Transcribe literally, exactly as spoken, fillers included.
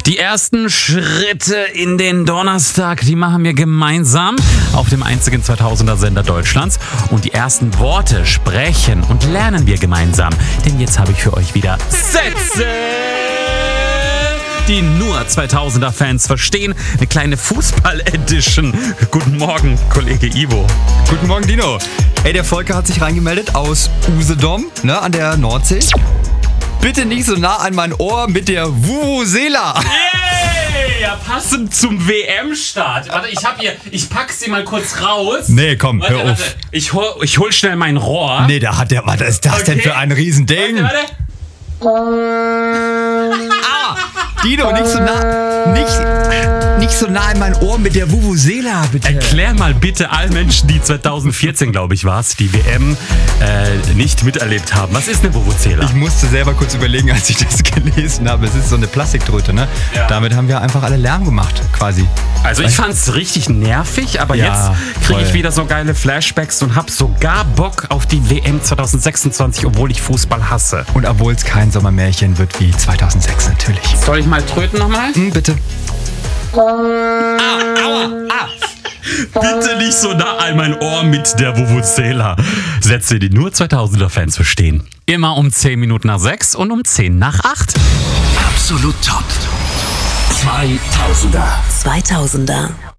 Die ersten Schritte in den Donnerstag, die machen wir gemeinsam auf dem einzigen zweitausender-Sender Deutschlands. Und die ersten Worte sprechen und lernen wir gemeinsam. Denn jetzt habe ich für euch wieder Sätze, die nur zweitausender-Fans verstehen. Eine kleine Fußball-Edition. Guten Morgen, Kollege Ivo. Guten Morgen, Dino. Ey, der Volker hat sich reingemeldet aus Usedom, ne, an der Nordsee. Bitte nicht so nah an mein Ohr mit der Vuvuzela. Yay! Ja, passend zum W M-Start. Warte, ich hab hier, ich pack sie mal kurz raus. Nee, komm, warte, hör warte. auf. Ich hol, ich hol schnell mein Rohr. Nee, da hat der, was ist das Okay. denn für ein Riesending? Warte, warte. Ah, Dino, nicht so nah, nicht, nicht so nah an mein Ohr mit der Vuvuzela, bitte. Erklär mal bitte allen Menschen, die zweitausendvierzehn, glaube ich, war es, die W M äh, nicht miterlebt haben. Was ist eine Vuvuzela? Ich musste selber kurz überlegen, als ich das gelesen habe. Es ist so eine Plastiktröte, ne? Ja. Damit haben wir einfach alle Lärm gemacht, quasi. Also ich fand's richtig nervig, aber Ja, jetzt kriege ich voll. wieder so geile Flashbacks und hab sogar Bock auf die W M zweitausendsechsundzwanzig, obwohl ich Fußball hasse. Und obwohl es kein Sommermärchen wird wie zweitausendsechs, natürlich. Soll ich mal tröten nochmal? Hm, bitte. Bitte nicht so nah an mein Ohr mit der Vuvuzela. Sätze, die nur zweitausender-Fans verstehen. Immer um zehn Minuten nach sechs und um zehn nach acht. Absolut top. zweitausender. zweitausender.